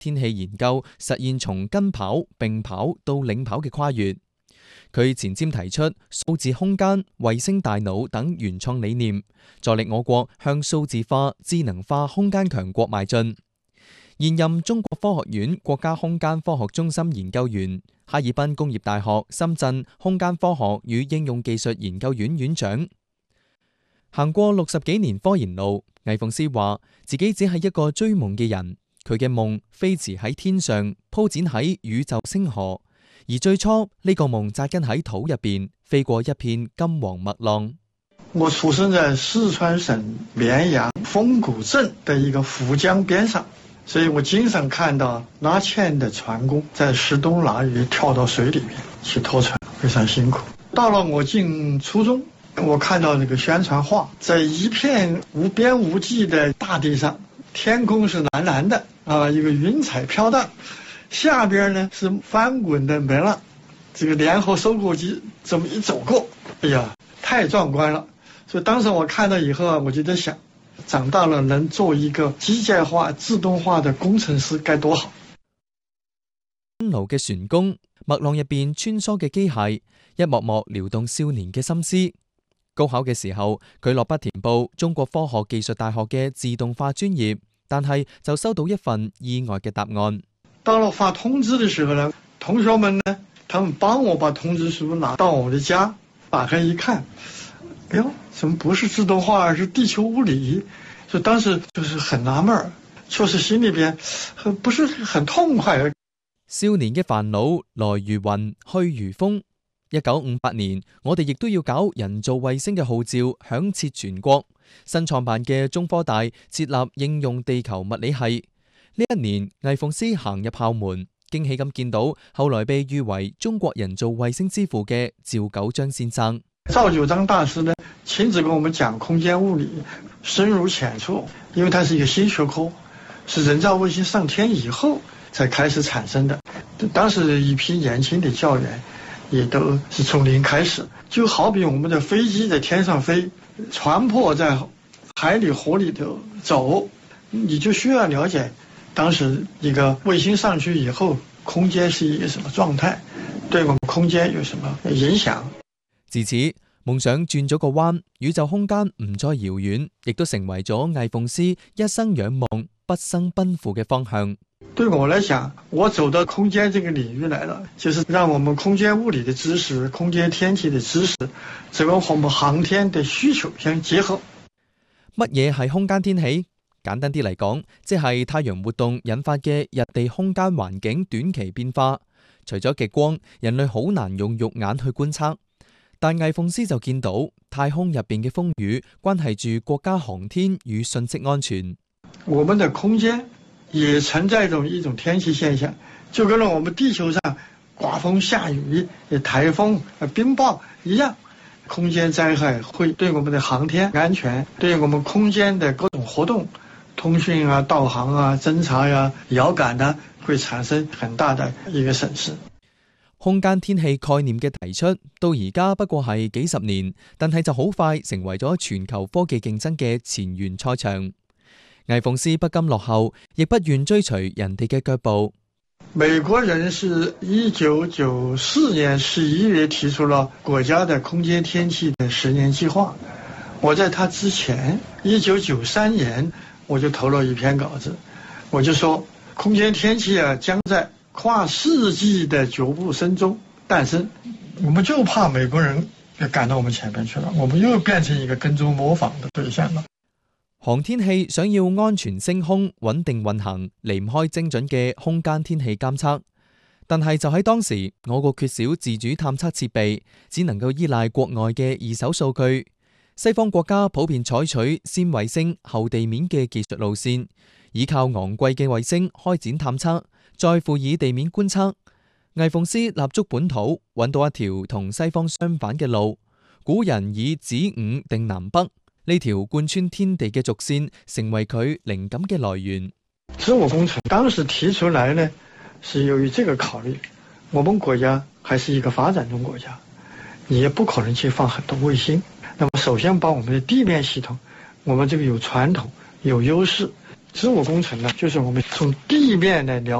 天氣研究實現從跟跑、並跑到領跑嘅跨越。佢前瞻提出數字空間、衛星大腦等原創理念，助力我國向數字化、智能化空間強國邁進。現任中國科學院國家空間科學中心研究員、哈爾濱工業大學深圳空間科學與應用技術研究院院長。行過60幾年科研路，魏鳳詩話自己只係一個追夢嘅人，佢嘅夢飛馳喺天上，鋪展喺宇宙星河。而最初呢個夢紮根喺土入邊，飛過一片金黃麥浪。 我出生在四川省綿陽風谷鎮的一個滬江邊上，所以我經常看到拉縴的船工在十冬拿魚跳到水裏面去拖船，非常辛苦。到了我進初中，我看到那個宣傳畫，在一片無邊無際的大地上，天空是藍藍的啊，一個雲彩飄蕩。下邊呢是翻滾的麥浪，這個聯合收割機這麼一走過，哎呀，太壯觀了。所以當時我看到以後啊，我就在想，長大了能做一個機械化、自動化的工程師該多好。 辛勞嘅船工，麥浪入邊穿梭嘅機械，一幕幕撩動少年嘅心思。高考嘅時候，佢落筆填報中國科學技術大學嘅自動化專業，但係就收到一份意外嘅答案。 到了發通知的時候呢，同學們呢，他們幫我把通知書拿到我的家，打開一看，哎呦，怎麼不是自動化，而是地球物理？所以當時就是很納悶，確實心裏邊不是很痛快。 少年嘅煩惱來如雲，去如風。1958年，我哋亦都要搞人造衛星嘅號召響徹全國。新創辦嘅中科大設立應用地球物理系。呢一年，魏鳳詩行入校門，驚喜咁見到後來被譽為中國人造衛星之父嘅趙九章先生。 趙九章大師呢，親自跟我們講空間物理，深入淺出，因為它是一個新學科，是人造衛星上天以後才開始產生的。當時一批年輕的教員也都是從零開始，就好比我們的飛機在天上飛，船舶在海裏河裏頭走，你就需要了解當時一個衛星上去以後，空間是一個什麼狀態，對我們空間有什麼影響。 自此，夢想轉咗個彎，宇宙空間唔再遙遠，亦都成為咗魏鳳詩一生仰望、畢生奔赴嘅方向。 對我來講，我走到空間這個領域來了，就是讓我們空間物理的知識、空間天氣的知識，這個和我們航天的需求相結合。 乜嘢係空間天氣？簡單啲嚟講，即係太陽活動引發嘅日地空間環境短期變化。除咗極光，人類好難用肉眼去觀測。但魏鳳詩就見到太空入邊嘅風雨，關係住國家航天與信息安全。 我們的空間也存在一種天氣現象，就跟我們地球上颳風下雨、颱風、冰雹一樣。空間災害會對我們的航天安全、對我們空間的各種活動、通訊啊、導航啊、偵察呀、遙感呢，會產生很大的一個損失。 空間天氣概念嘅提出，到而家不過係幾十年，但係就好快成為咗全球科技競爭嘅前沿賽場。魏鳳詩不甘落後，亦不願追隨人哋嘅腳步。 美國人是1994年11月提出了國家的空間天氣的10年計劃，我在他之前1993年我就投了一篇稿子，我就說空間天氣啊將在跨世紀的腳步聲中誕生。我們就怕美國人趕到我們前面去了，我們又變成一個跟蹤模仿的對象了。 航天器想要安全升空、穩定運行，離唔開精準嘅空間天氣監測。但係就喺當時，我國缺少自主探測設備，只能夠依賴國外嘅二手數據。西方國家普遍採取先衛星後地面嘅技術路線，依靠昂貴嘅衛星開展探測，再輔以地面觀測。魏鳳詩立足本土，揾到一條同西方相反嘅路。古人以子午定南北，呢條貫穿天地嘅軸線，成為佢靈感嘅來源。 自我工程當時提出來呢，是由於這個考慮，我們國家還是一個發展中國家，你也不可能去放很多衛星。那麼首先把我們的地面系統，我們這個有傳統有優勢， 自我工程呢，就是我们从地面來了